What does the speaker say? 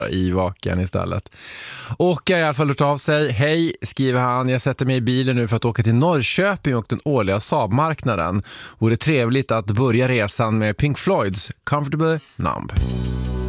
i Wacken istället. Och jag har i alla fall hört av sig. Hej, skriver han. Jag sätter mig i bilen nu för att åka till Norrköping och den årliga Saab-marknaden. Vore trevligt att börja resan med Pink Floyds Comfortable Numb.